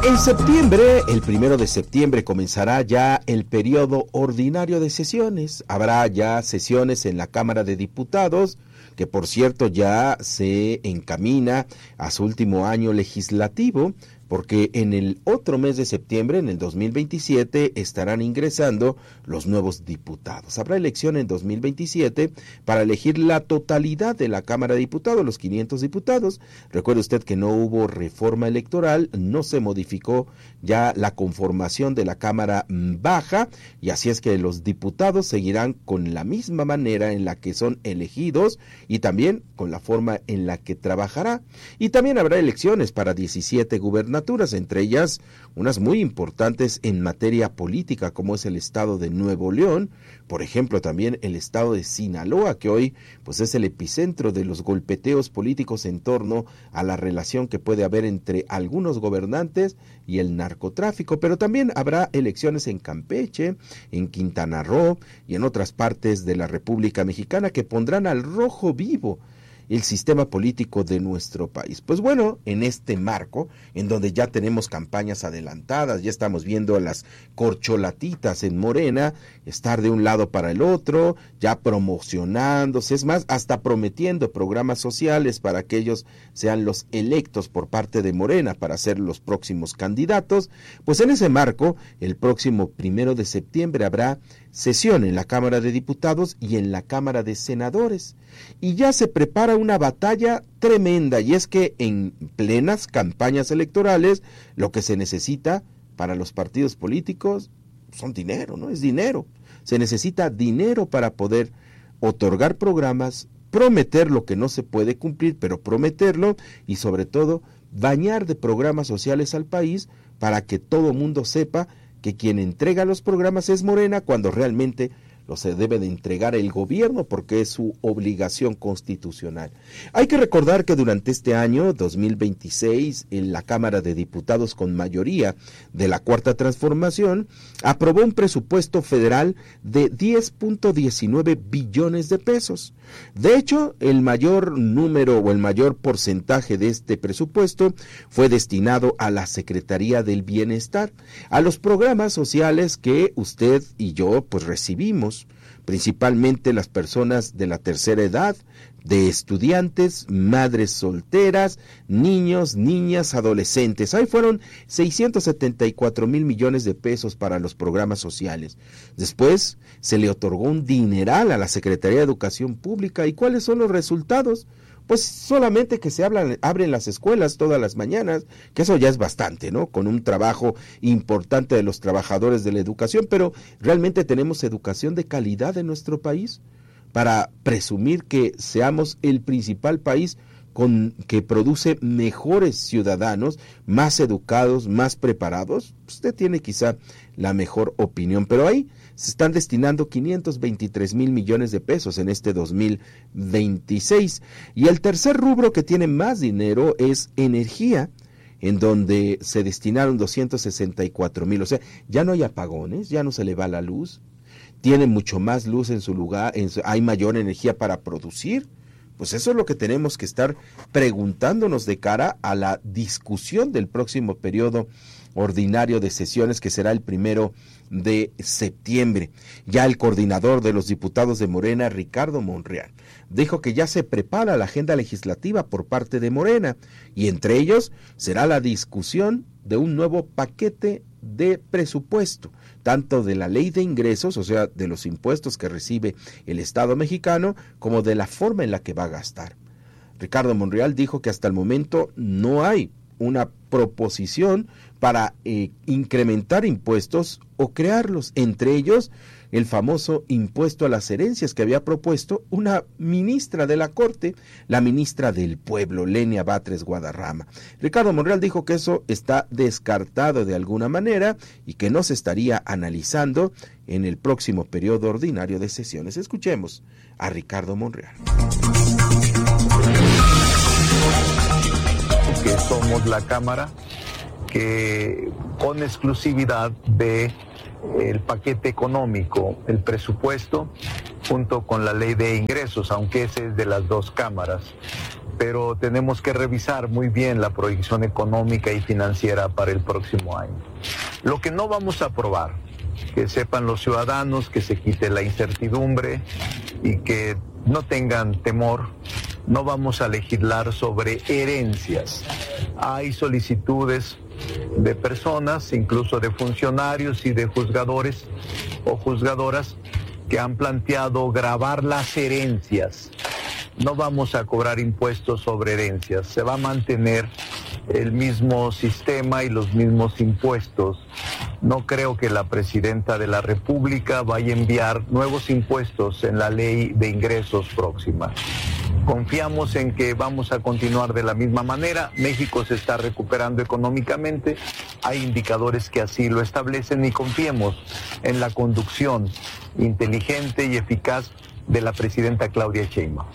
En septiembre, el 1 de septiembre, comenzará ya el periodo ordinario de sesiones. Habrá ya sesiones en la Cámara de Diputados, que por cierto ya se encamina a su último año legislativo, porque en el otro mes de septiembre, en el 2027, estarán ingresando los nuevos diputados. Habrá elección en 2027 para elegir la totalidad de la Cámara de Diputados, los 500 diputados. Recuerde usted que no hubo reforma electoral, no se modificó ya la conformación de la Cámara Baja, y así es que los diputados seguirán con la misma manera en la que son elegidos y también con la forma en la que trabajará. Y también habrá elecciones para 17 gubernaturas, entre ellas unas muy importantes en materia política, como es el estado de Nuevo León, por ejemplo también el estado de Sinaloa, que hoy pues es el epicentro de los golpeteos políticos en torno a la relación que puede haber entre algunos gobernantes y el narcotráfico. Pero también habrá elecciones en Campeche, en Quintana Roo y en otras partes de la República Mexicana que pondrán al rojo vivo el sistema político de nuestro país. Pues bueno, en este marco, en donde ya tenemos campañas adelantadas, ya estamos viendo a las corcholatitas en Morena, estar de un lado para el otro, ya promocionándose, es más, hasta prometiendo programas sociales para que ellos sean los electos por parte de Morena para ser los próximos candidatos. Pues en ese marco, el próximo 1 de septiembre habrá sesión en la Cámara de Diputados y en la Cámara de Senadores. Y ya se prepara una batalla tremenda, y es que en plenas campañas electorales lo que se necesita para los partidos políticos son dinero, ¿no? Es dinero. Se necesita dinero para poder otorgar programas, prometer lo que no se puede cumplir, pero prometerlo, y sobre todo bañar de programas sociales al país para que todo mundo sepa que quien entrega los programas es Morena, cuando realmente lo se debe de entregar el gobierno, porque es su obligación constitucional. Hay que recordar que durante este año 2026, en la Cámara de Diputados, con mayoría de la Cuarta Transformación, aprobó un presupuesto federal de 10.19 billones de pesos. De hecho, el mayor número o el mayor porcentaje de este presupuesto fue destinado a la Secretaría del Bienestar, a los programas sociales que usted y yo pues recibimos, principalmente las personas de la tercera edad, de estudiantes, madres solteras, niños, niñas, adolescentes. Ahí fueron 674 mil millones de pesos para los programas sociales. Después se le otorgó un dineral a la Secretaría de Educación Pública. ¿Y cuáles son los resultados? Pues solamente que se abren las escuelas todas las mañanas, que eso ya es bastante, ¿no? Con un trabajo importante de los trabajadores de la educación, pero ¿realmente tenemos educación de calidad en nuestro país para presumir que seamos el principal país que produce mejores ciudadanos, más educados, más preparados? Usted tiene quizá la mejor opinión, pero ahí se están destinando 523 mil millones de pesos en este 2026. Y el tercer rubro que tiene más dinero es energía, en donde se destinaron 264 mil. O sea, ya no hay apagones, ya no se le va la luz, tiene mucho más luz en su lugar, hay mayor energía para producir. Pues eso es lo que tenemos que estar preguntándonos de cara a la discusión del próximo periodo ordinario de sesiones, que será el 1 de septiembre. Ya el coordinador de los diputados de Morena, Ricardo Monreal, dijo que ya se prepara la agenda legislativa por parte de Morena, y entre ellos será la discusión de un nuevo paquete de presupuesto, tanto de la ley de ingresos, o sea, de los impuestos que recibe el Estado mexicano, como de la forma en la que va a gastar. Ricardo Monreal dijo que hasta el momento no hay una proposición para incrementar impuestos o crearlos, entre ellos el famoso impuesto a las herencias que había propuesto una ministra de la Corte, la ministra del Pueblo, Lenia Batres Guadarrama. Ricardo Monreal dijo que eso está descartado de alguna manera y que no se estaría analizando en el próximo periodo ordinario de sesiones. Escuchemos a Ricardo Monreal. Que somos la Cámara que con exclusividad ve el paquete económico, el presupuesto, junto con la ley de ingresos, aunque ese es de las dos cámaras. pero tenemos que revisar muy bien la proyección económica y financiera para el próximo año. Lo que no vamos a aprobar, que sepan los ciudadanos, que se quite la incertidumbre y que no tengan temor, no vamos a legislar sobre herencias. Hay solicitudes de personas, incluso de funcionarios y de juzgadores o juzgadoras, que han planteado gravar las herencias. No vamos a cobrar impuestos sobre herencias, se va a mantener el mismo sistema y los mismos impuestos. No creo que la presidenta de la República vaya a enviar nuevos impuestos en la ley de ingresos próxima. Confiamos en que vamos a continuar de la misma manera. México se está recuperando económicamente, hay indicadores que así lo establecen y confiemos en la conducción inteligente y eficaz de la presidenta Claudia Sheinbaum.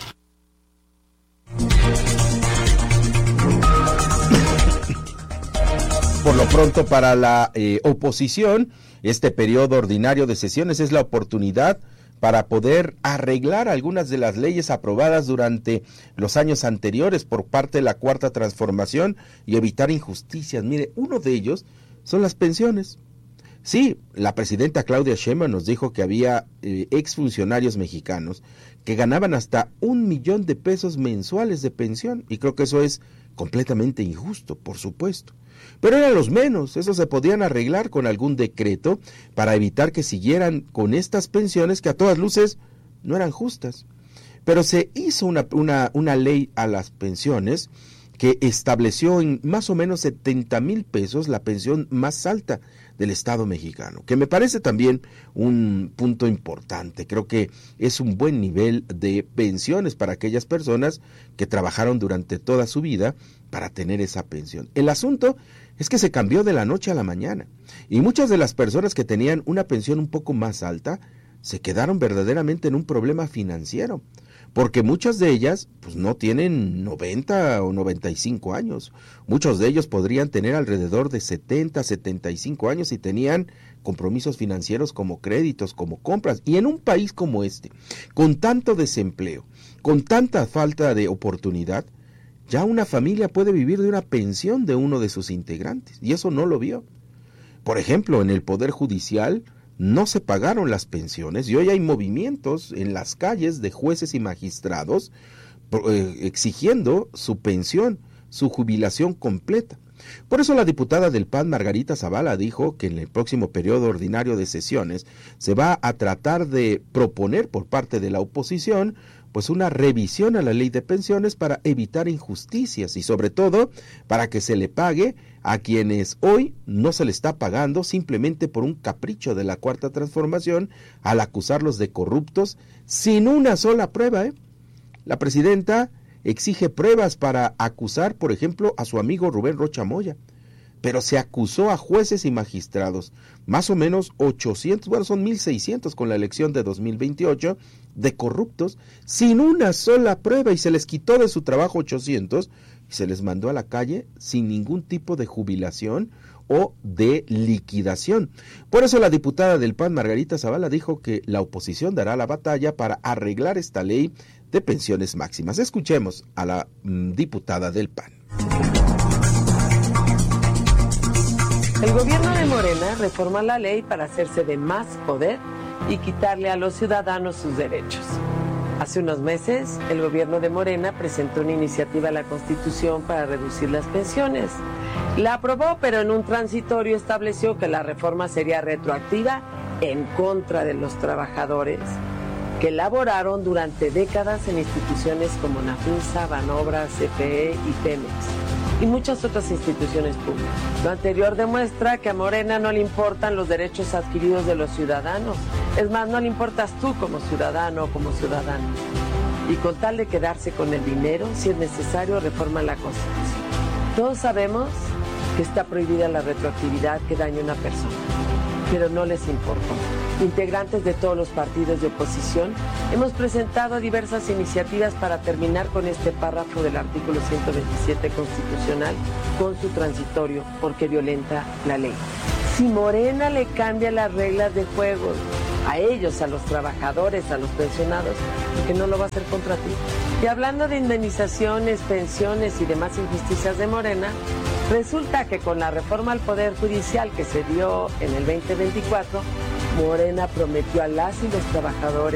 Por lo pronto, para la oposición, este periodo ordinario de sesiones es la oportunidad para poder arreglar algunas de las leyes aprobadas durante los años anteriores por parte de la Cuarta Transformación y evitar injusticias. Mire, uno de ellos son las pensiones. Sí, la presidenta Claudia Sheinbaum nos dijo que había exfuncionarios mexicanos que ganaban hasta $1,000,000 de pesos mensuales de pensión, y creo que eso es completamente injusto, por supuesto. Pero eran los menos, eso se podían arreglar con algún decreto para evitar que siguieran con estas pensiones que a todas luces no eran justas. Pero se hizo una ley a las pensiones que estableció en más o menos 70,000 pesos la pensión más alta del Estado mexicano, que me parece también un punto importante. Creo que es un buen nivel de pensiones para aquellas personas que trabajaron durante toda su vida para tener esa pensión. El asunto es que se cambió de la noche a la mañana, y muchas de las personas que tenían una pensión un poco más alta se quedaron verdaderamente en un problema financiero, porque muchas de ellas pues no tienen 90 o 95 años. Muchos de ellos podrían tener alrededor de 70, 75 años y tenían compromisos financieros como créditos, como compras. Y en un país como este, con tanto desempleo, con tanta falta de oportunidad, ya una familia puede vivir de una pensión de uno de sus integrantes, y eso no lo vio. Por ejemplo, en el Poder Judicial no se pagaron las pensiones y hoy hay movimientos en las calles de jueces y magistrados exigiendo su pensión, su jubilación completa. Por eso la diputada del PAN, Margarita Zavala, dijo que en el próximo periodo ordinario de sesiones se va a tratar de proponer por parte de la oposición pues una revisión a la ley de pensiones para evitar injusticias y sobre todo para que se le pague a quienes hoy no se le está pagando simplemente por un capricho de la Cuarta Transformación al acusarlos de corruptos sin una sola prueba. La presidenta exige pruebas para acusar, por ejemplo, a su amigo Rubén Rocha Moya, pero se acusó a jueces y magistrados, más o menos 800, bueno, son 1,600 con la elección de 2028, de corruptos, sin una sola prueba, y se les quitó de su trabajo 800 y se les mandó a la calle sin ningún tipo de jubilación o de liquidación. Por eso la diputada del PAN, Margarita Zavala, dijo que la oposición dará la batalla para arreglar esta ley de pensiones máximas. Escuchemos a la diputada del PAN. El gobierno de Morena reforma la ley para hacerse de más poder y quitarle a los ciudadanos sus derechos. Hace unos meses, el gobierno de Morena presentó una iniciativa a la Constitución para reducir las pensiones. La aprobó, pero en un transitorio estableció que la reforma sería retroactiva en contra de los trabajadores que laboraron durante décadas en instituciones como Nafinsa, Banobras, CFE y Pemex y muchas otras instituciones públicas. Lo anterior demuestra que a Morena no le importan los derechos adquiridos de los ciudadanos. Es más, no le importas tú como ciudadano o como ciudadana. Y con tal de quedarse con el dinero, si es necesario, reforma la Constitución. Todos sabemos que está prohibida la retroactividad que daña a una persona, pero no les importa. Integrantes de todos los partidos de oposición hemos presentado diversas iniciativas para terminar con este párrafo del artículo 127 constitucional con su transitorio porque violenta la ley. Si Morena le cambia las reglas de juego a ellos, a los trabajadores, a los pensionados, ¿por qué no lo va a hacer contra ti? Y hablando de indemnizaciones, pensiones y demás injusticias de Morena, resulta que con la reforma al Poder Judicial que se dio en el 2024, Morena prometió a las y los trabajadores